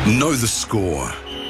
Know the score.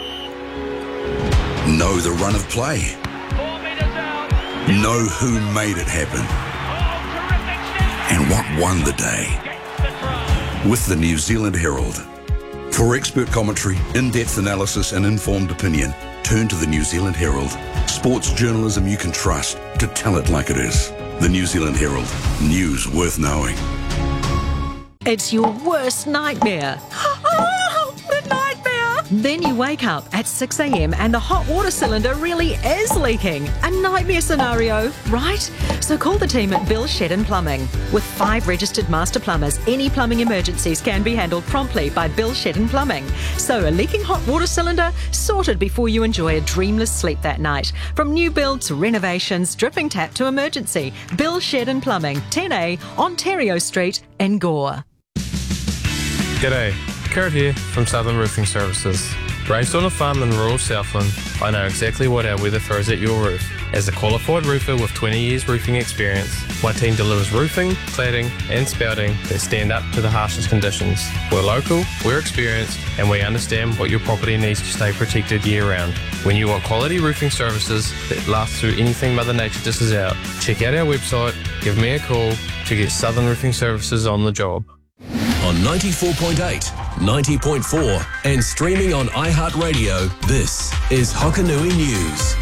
Know the run of play. 4 metres out. Know who made it happen. And what won the day. With the New Zealand Herald. For expert commentary, in-depth analysis and informed opinion, turn to the New Zealand Herald. Sports journalism you can trust to tell it like it is. The New Zealand Herald. News worth knowing. It's your worst nightmare. Oh, the nightmare! Then you wake up at 6 a.m. and the hot water cylinder really is leaking. A nightmare scenario, right? So call the team at Bill Shedden Plumbing. With 5 registered master plumbers, any plumbing emergencies can be handled promptly by Bill Shedden Plumbing. So a leaking hot water cylinder sorted before you enjoy a dreamless sleep that night. From new build to renovations, dripping tap to emergency. Bill Shedden Plumbing, 10A, Ontario Street in Gore. G'day, Kurt here from Southern Roofing Services. Raised on a farm in rural Southland, I know exactly what our weather throws at your roof. As a qualified roofer with 20 years roofing experience, my team delivers roofing, cladding and spouting that stand up to the harshest conditions. We're local, we're experienced, and we understand what your property needs to stay protected year round. When you want quality roofing services that last through anything Mother Nature dishes out, check out our website, give me a call to get Southern Roofing Services on the job. On 94.8, 90.4 and streaming on iHeartRadio, this is Hokanui News.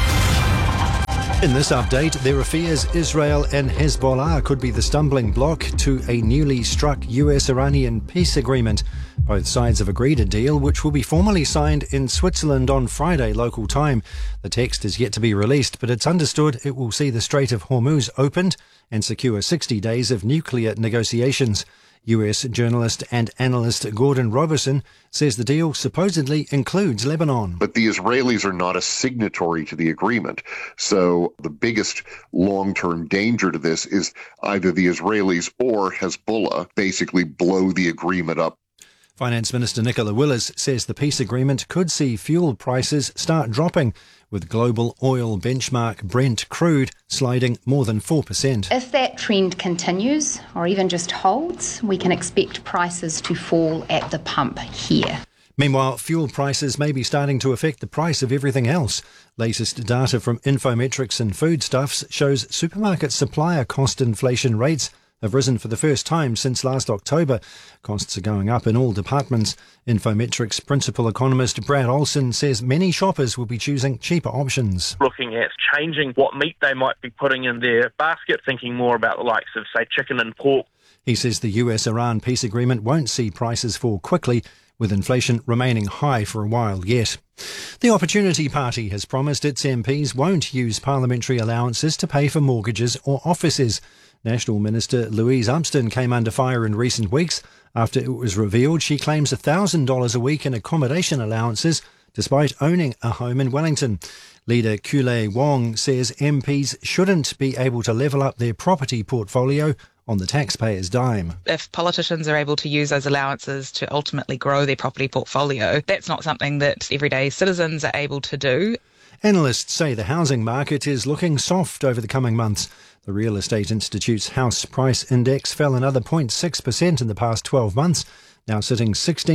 In this update, there are fears Israel and Hezbollah could be the stumbling block to a newly struck US-Iranian peace agreement. Both sides have agreed a deal which will be formally signed in Switzerland on Friday local time. The text is yet to be released, but it's understood it will see the Strait of Hormuz opened and secure 60 days of nuclear negotiations. US journalist and analyst Gordon Roberson says the deal supposedly includes Lebanon. But the Israelis are not a signatory to the agreement. So the biggest long-term danger to this is either the Israelis or Hezbollah basically blow the agreement up. Finance Minister Nicola Willis says the peace agreement could see fuel prices start dropping, with global oil benchmark Brent crude sliding more than 4%. If that trend continues or even just holds, we can expect prices to fall at the pump here. Meanwhile, fuel prices may be starting to affect the price of everything else. Latest data from Infometrics and Foodstuffs shows supermarket supplier cost inflation rates have risen for the first time since last October. Costs are going up in all departments. Infometrics principal economist Brad Olson says many shoppers will be choosing cheaper options. Looking at changing what meat they might be putting in their basket, thinking more about the likes of, say, chicken and pork. He says the US-Iran peace agreement won't see prices fall quickly, with inflation remaining high for a while yet. The Opportunity Party has promised its MPs won't use parliamentary allowances to pay for mortgages or offices. National Minister Louise Upston came under fire in recent weeks after it was revealed she claims $1,000 a week in accommodation allowances despite owning a home in Wellington. Leader Kule Wong says MPs shouldn't be able to level up their property portfolio on the taxpayer's dime. If politicians are able to use those allowances to ultimately grow their property portfolio, that's not something that everyday citizens are able to do. Analysts say the housing market is looking soft over the coming months. The Real Estate Institute's House Price Index fell another 0.6% in the past 12 months, now sitting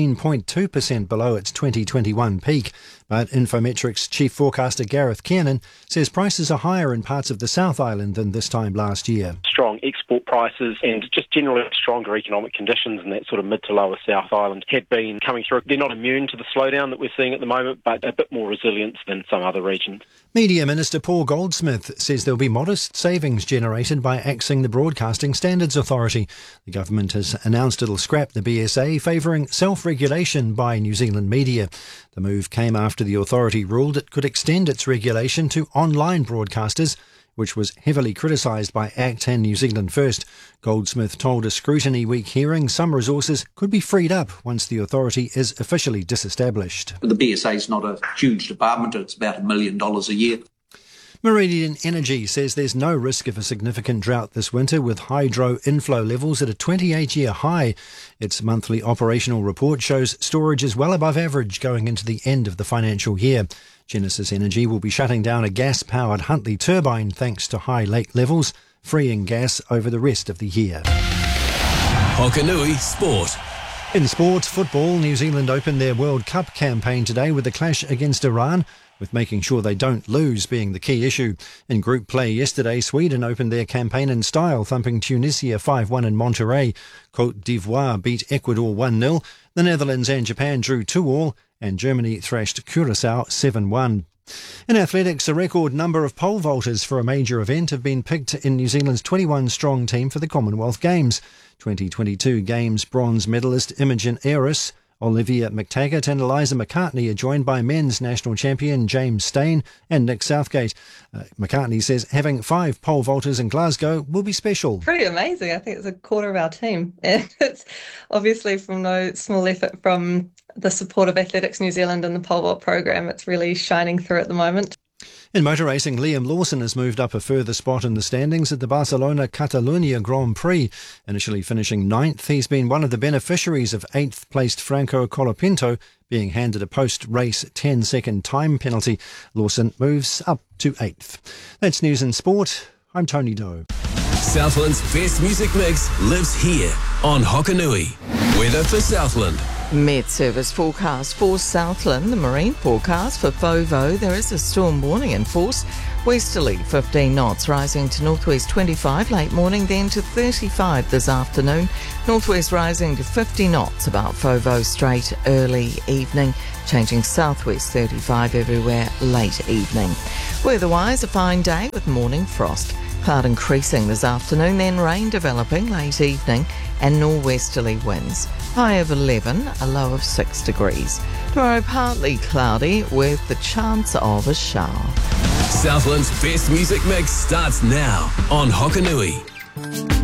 16.2% below its 2021 peak. But Infometrics chief forecaster Gareth Kiernan says prices are higher in parts of the South Island than this time last year. Strong export prices and just generally stronger economic conditions in that sort of mid to lower South Island had been coming through. They're not immune to the slowdown that we're seeing at the moment, but a bit more resilience than some other regions. Media Minister Paul Goldsmith says there'll be modest savings generated by axing the Broadcasting Standards Authority. The government has announced it'll scrap the BSA, favouring self-regulation by New Zealand media. The move came after the authority ruled it could extend its regulation to online broadcasters, which was heavily criticised by ACT and New Zealand First. Goldsmith told a Scrutiny Week hearing some resources could be freed up once the authority is officially disestablished. The BSA is not a huge department, it's about $1 million a year. Meridian Energy says there's no risk of a significant drought this winter, with hydro inflow levels at a 28-year high. Its monthly operational report shows storage is well above average going into the end of the financial year. Genesis Energy will be shutting down a gas-powered Huntly turbine thanks to high lake levels, freeing gas over the rest of the year. Hokanui Sport. In sport, football, New Zealand opened their World Cup campaign today with the clash against Iran, with making sure they don't lose being the key issue. In group play yesterday, Sweden opened their campaign in style, thumping Tunisia 5-1 in Monterrey. Côte d'Ivoire beat Ecuador 1-0. The Netherlands and Japan drew 2-2, and Germany thrashed Curaçao 7-1. In athletics, a record number of pole vaulters for a major event have been picked in New Zealand's 21-strong team for the Commonwealth Games. 2022 Games bronze medalist Imogen Ayres, Olivia McTaggart and Eliza McCartney are joined by men's national champion James Stain and Nick Southgate. McCartney says having 5 pole vaulters in Glasgow will be special. Pretty amazing. I think it's a quarter of our team. And it's obviously from no small effort from the support of Athletics New Zealand and the pole vault program. It's really shining through at the moment. In motor racing, Liam Lawson has moved up a further spot in the standings at the Barcelona Catalunya Grand Prix. Initially finishing 9th, he's been one of the beneficiaries of 8th placed Franco Colapinto being handed a post-race 10-second time penalty. Lawson moves up to 8th. That's news and sport. I'm Tony Doe. Southland's best music mix lives here on Hokanui. Weather for Southland. Met Service forecast for Southland. The marine forecast for Fovo. There is a storm warning in force. Westerly 15 knots, rising to northwest 25 late morning, then to 35 this afternoon. Northwest rising to 50 knots about Fovo Strait early evening, changing southwest 35 everywhere late evening. Weather-wise, a fine day with morning frost. Cloud increasing this afternoon, then rain developing late evening and norwesterly winds. High of 11, a low of 6 degrees. Tomorrow partly cloudy with the chance of a shower. Southland's best music mix starts now on Hokanui.